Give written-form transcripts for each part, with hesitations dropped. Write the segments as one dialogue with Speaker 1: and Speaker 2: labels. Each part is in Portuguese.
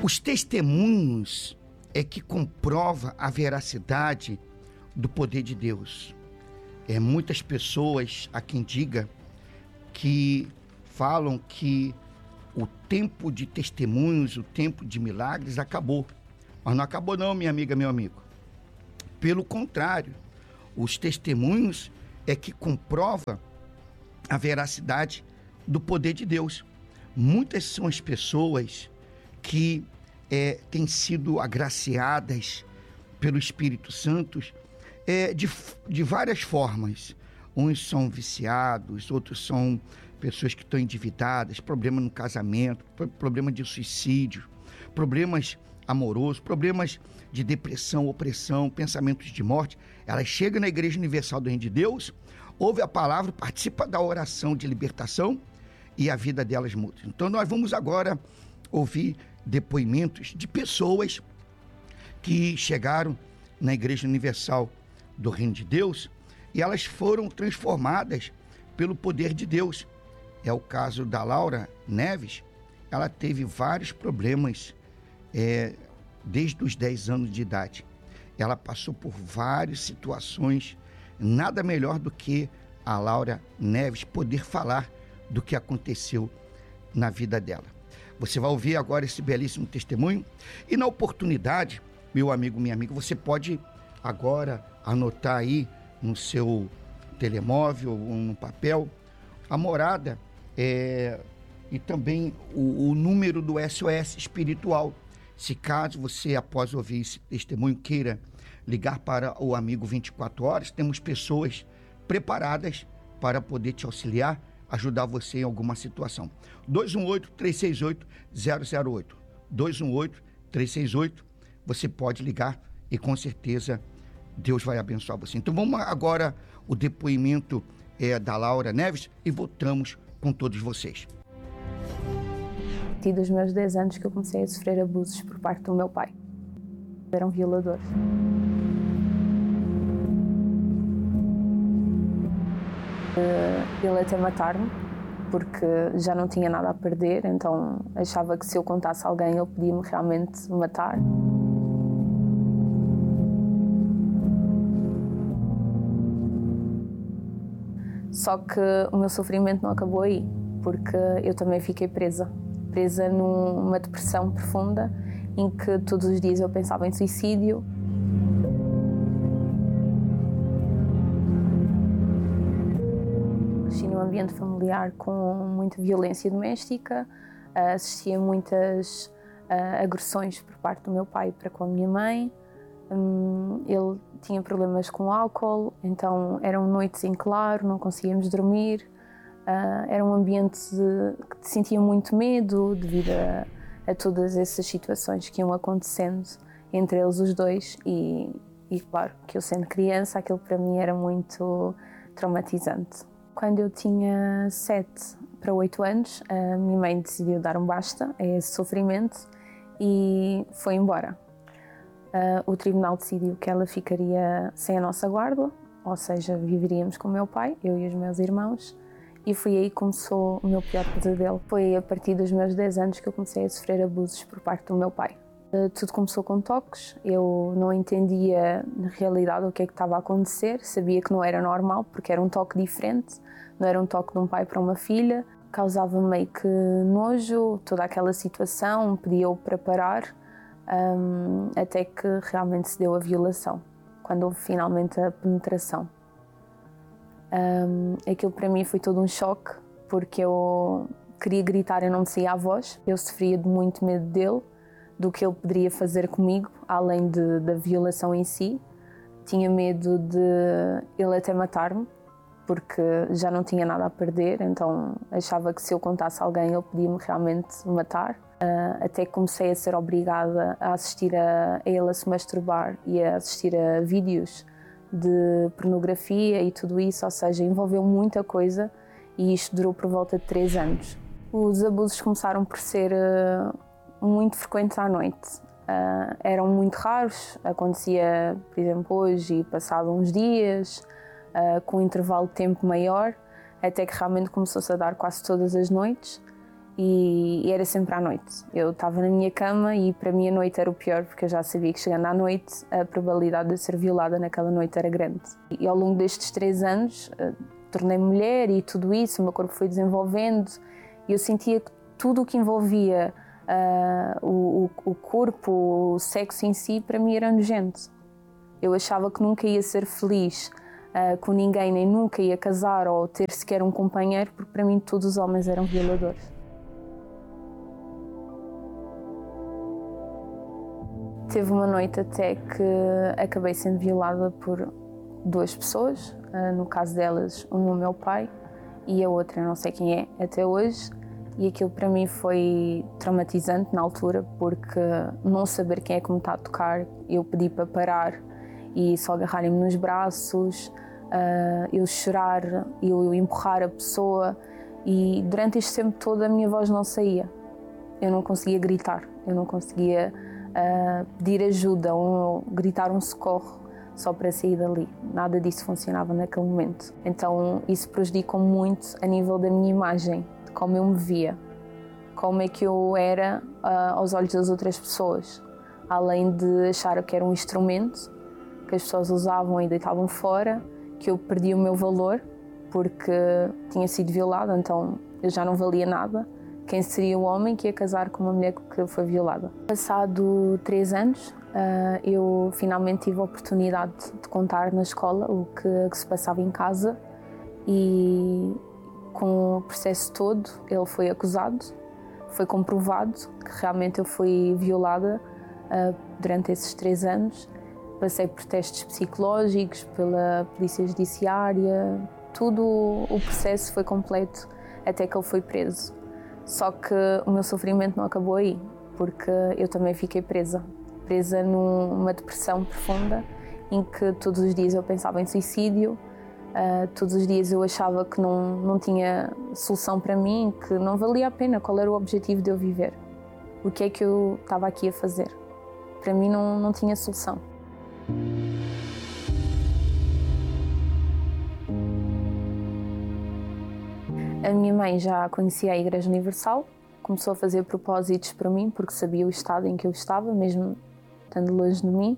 Speaker 1: Os testemunhos é que comprova a veracidade do poder de Deus. Muitas pessoas, há quem diga, que falam que o tempo de testemunhos, o tempo de milagres acabou. Mas não acabou não, minha amiga, meu amigo. Pelo contrário, os testemunhos é que comprova a veracidade do poder de Deus. Muitas são as pessoas que têm sido agraciadas pelo Espírito Santo de várias formas. Uns são viciados, outros são pessoas que estão endividadas, problema no casamento, problema de suicídio, problemas amorosos, problemas de depressão, opressão, pensamentos de morte. Elas chegam na Igreja Universal do Reino de Deus, ouvem a palavra, participam da oração de libertação e a vida delas muda. Então nós vamos agora ouvir depoimentos de pessoas que chegaram na Igreja Universal do Reino de Deus e elas foram transformadas pelo poder de Deus. É o caso da Laura Neves. Ela teve vários problemas desde os 10 anos de idade. Ela passou por várias situações. Nada melhor do que a Laura Neves poder falar do que aconteceu na vida dela. Você vai ouvir agora esse belíssimo testemunho e na oportunidade, meu amigo, minha amiga, você pode agora anotar aí no seu telemóvel ou no papel a morada e também o número do SOS espiritual. Se caso você, após ouvir esse testemunho, queira ligar para o Amigo 24 Horas, temos pessoas preparadas para poder te auxiliar, ajudar você em alguma situação. 218-368-008. 218-368. Você pode ligar e com certeza Deus vai abençoar você. Então vamos agora o depoimento da Laura Neves e voltamos com todos vocês.
Speaker 2: A partir dos meus 10 anos que eu comecei a sofrer abusos por parte do meu pai. Era um violador. Ele até matar-me, porque já não tinha nada a perder, então achava que se eu contasse a alguém ele podia-me realmente matar. Só que o meu sofrimento não acabou aí, porque eu também fiquei presa numa depressão profunda, em que todos os dias eu pensava em suicídio. Cresci num ambiente familiar com muita violência doméstica, assistia a muitas agressões por parte do meu pai para com a minha mãe. Ele tinha problemas com álcool, então eram noites em claro, não conseguíamos dormir. Era um ambiente que sentia muito medo devido a todas essas situações que iam acontecendo entre eles os dois e claro, que eu sendo criança, aquilo para mim era muito traumatizante. Quando eu tinha 7 para 8 anos, a minha mãe decidiu dar um basta a esse sofrimento e foi embora. O tribunal decidiu que ela ficaria sem a nossa guarda, ou seja, viveríamos com o meu pai, eu e os meus irmãos, e foi aí que começou o meu pior pesadelo. Foi a partir dos meus 10 anos que eu comecei a sofrer abusos por parte do meu pai. Tudo começou com toques, eu não entendia na realidade o que é que estava a acontecer, sabia que não era normal porque era um toque diferente, não era um toque de um pai para uma filha, causava meio que nojo, toda aquela situação, pedia-o para parar, até que realmente se deu a violação, quando houve finalmente a penetração. Aquilo para mim foi todo um choque, porque eu queria gritar, eu não me saía a voz, eu sofria de muito medo dele, do que ele poderia fazer comigo, além da violação em si. Tinha medo de ele até matar-me, porque já não tinha nada a perder, então achava que se eu contasse a alguém ele podia-me realmente matar. Até que comecei a ser obrigada a assistir a ele a se masturbar e a assistir a vídeos de pornografia e tudo isso, ou seja, envolveu muita coisa e isto durou por volta de 3 anos. Os abusos começaram por ser muito frequentes à noite. Eram muito raros, acontecia, por exemplo, hoje e passado uns dias, com um intervalo de tempo maior, até que realmente começou-se a dar quase todas as noites e era sempre à noite. Eu estava na minha cama e para mim a noite era o pior, porque eu já sabia que chegando à noite a probabilidade de eu ser violada naquela noite era grande. E ao longo destes 3 anos tornei-me mulher e tudo isso, o meu corpo foi desenvolvendo e eu sentia que tudo o que envolvia o corpo, o sexo em si, para mim era nojento. Eu achava que nunca ia ser feliz com ninguém, nem nunca ia casar ou ter sequer um companheiro, porque para mim todos os homens eram violadores. Teve uma noite até que acabei sendo violada por 2 pessoas, no caso delas, uma o meu pai e a outra eu não sei quem é até hoje, e aquilo para mim foi traumatizante na altura, porque não saber quem é que me está a tocar, eu pedi para parar e só agarrarem-me nos braços, eu chorar, eu empurrar a pessoa, e durante este tempo todo a minha voz não saía, eu não conseguia gritar, eu não conseguia pedir ajuda ou gritar um socorro só para sair dali. Nada disso funcionava naquele momento. Então isso prejudicou muito a nível da minha imagem, de como eu me via, como é que eu era aos olhos das outras pessoas. Além de achar que era um instrumento que as pessoas usavam e deitavam fora, que eu perdi o meu valor porque tinha sido violada, então eu já não valia nada. Quem seria o homem que ia casar com uma mulher que foi violada? Passado 3 anos, eu finalmente tive a oportunidade de contar na escola o que se passava em casa, e com o processo todo ele foi acusado, foi comprovado que realmente eu fui violada durante esses 3 anos. Passei por testes psicológicos, pela polícia judiciária, tudo o processo foi completo até que ele foi preso. Só que o meu sofrimento não acabou aí, porque eu também fiquei presa numa depressão profunda, em que todos os dias eu pensava em suicídio, todos os dias eu achava que não tinha solução para mim, que não valia a pena. Qual era o objetivo de eu viver? O que é que eu estava aqui a fazer? Para mim não tinha solução. A minha mãe já conhecia a Igreja Universal, começou a fazer propósitos para mim, porque sabia o estado em que eu estava, mesmo estando longe de mim,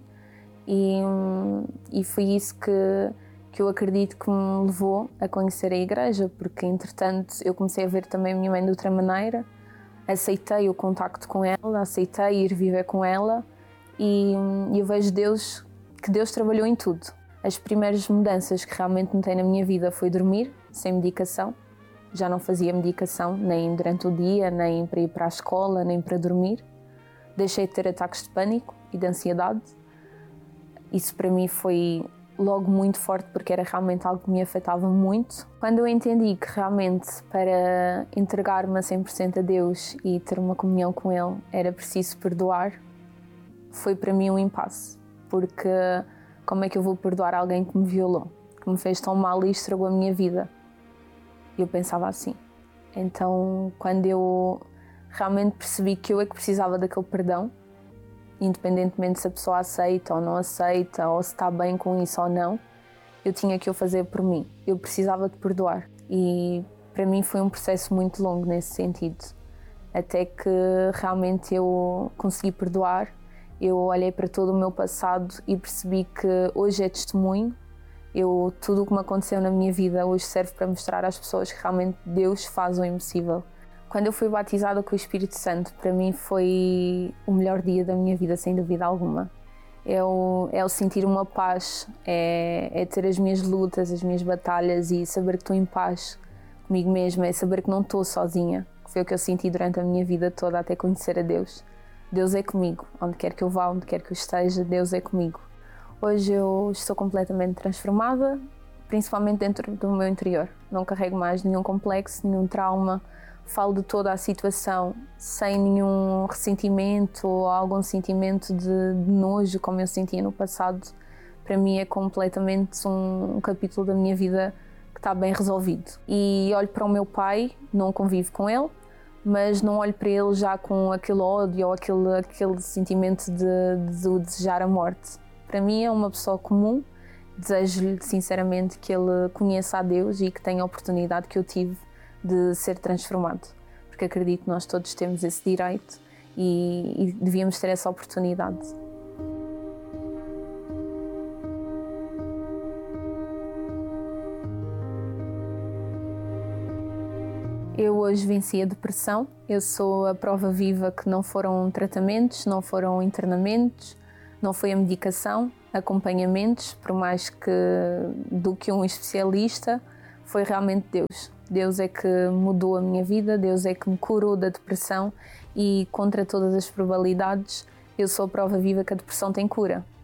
Speaker 2: e foi isso que eu acredito que me levou a conhecer a Igreja, porque entretanto eu comecei a ver também a minha mãe de outra maneira, aceitei o contacto com ela, aceitei ir viver com ela, e eu vejo que Deus trabalhou em tudo. As primeiras mudanças que realmente notei na minha vida foi dormir sem medicação. Já não fazia medicação nem durante o dia, nem para ir para a escola, nem para dormir. Deixei de ter ataques de pânico e de ansiedade. Isso para mim foi logo muito forte, porque era realmente algo que me afetava muito. Quando eu entendi que realmente para entregar-me a 100% a Deus e ter uma comunhão com Ele era preciso perdoar, foi para mim um impasse. Porque como é que eu vou perdoar alguém que me violou, que me fez tão mal e estragou a minha vida? Eu pensava assim. Então, quando eu realmente percebi que eu é que precisava daquele perdão, independentemente se a pessoa aceita ou não aceita, ou se está bem com isso ou não, eu tinha que o fazer por mim. Eu precisava de perdoar. E para mim foi um processo muito longo nesse sentido. Até que realmente eu consegui perdoar. Eu olhei para todo o meu passado e percebi que hoje é testemunho. Tudo o que me aconteceu na minha vida hoje serve para mostrar às pessoas que realmente Deus faz o impossível. Quando eu fui batizada com o Espírito Santo, para mim foi o melhor dia da minha vida, sem dúvida alguma. É o sentir uma paz, é ter as minhas lutas, as minhas batalhas e saber que estou em paz comigo mesma, é saber que não estou sozinha, que foi o que eu senti durante a minha vida toda até conhecer a Deus. Deus é comigo, onde quer que eu vá, onde quer que eu esteja, Deus é comigo. Hoje eu estou completamente transformada, principalmente dentro do meu interior. Não carrego mais nenhum complexo, nenhum trauma. Falo de toda a situação sem nenhum ressentimento ou algum sentimento de nojo, como eu sentia no passado. Para mim é completamente um capítulo da minha vida que está bem resolvido. E olho para o meu pai, não convivo com ele, mas não olho para ele já com aquele ódio ou aquele sentimento de o desejar a morte. Para mim é uma pessoa comum, desejo-lhe sinceramente que ele conheça a Deus e que tenha a oportunidade que eu tive de ser transformado. porque acredito que nós todos temos esse direito e devíamos ter essa oportunidade. Eu hoje venci a depressão, eu sou a prova viva que não foram tratamentos, não foram internamentos, não foi a medicação, acompanhamentos, por mais que do que um especialista, foi realmente Deus. Deus é que mudou a minha vida, Deus é que me curou da depressão e, contra todas as probabilidades, eu sou a prova viva que a depressão tem cura.